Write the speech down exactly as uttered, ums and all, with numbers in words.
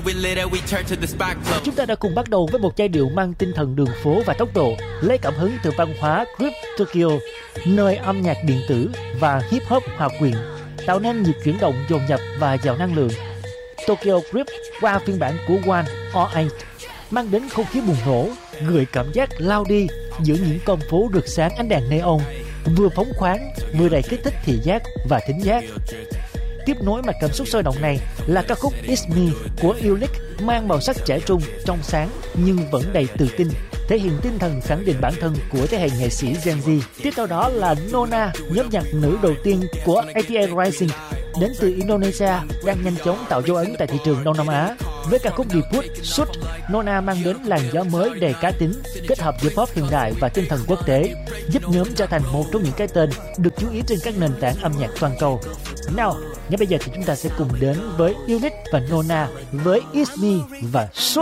Chúng ta đã cùng bắt đầu với một giai điệu mang tinh thần đường phố và tốc độ, lấy cảm hứng từ văn hóa Grip Tokyo, nơi âm nhạc điện tử và hip hop hòa quyện, tạo nên nhịp chuyển động dồn dập và giàu năng lượng. Tokyo Grip qua phiên bản của One or Eight mang đến không khí bùng nổ, gợi cảm giác lao đi giữa những con phố rực sáng ánh đèn neon, vừa phóng khoáng vừa đầy kích thích thị giác và thính giác. Tiếp nối mạch cảm xúc sôi động này là ca khúc It's Me của Unique, mang màu sắc trẻ trung, trong sáng nhưng vẫn đầy tự tin, thể hiện tinh thần khẳng định bản thân của thế hệ nghệ sĩ Gen Z. Tiếp theo đó là Nona, nhóm nhạc nữ đầu tiên của a tê a Rising, đến từ Indonesia, đang nhanh chóng tạo dấu ấn tại thị trường Đông Nam Á. Với ca khúc debut Shoot, Nona mang đến làn gió mới đầy cá tính, kết hợp giữa pop hiện đại và tinh thần quốc tế, giúp nhóm trở thành một trong những cái tên được chú ý trên các nền tảng âm nhạc toàn cầu. Nào, ngay bây giờ thì chúng ta sẽ cùng đến với Unique và Nona với It's Me và Shoot.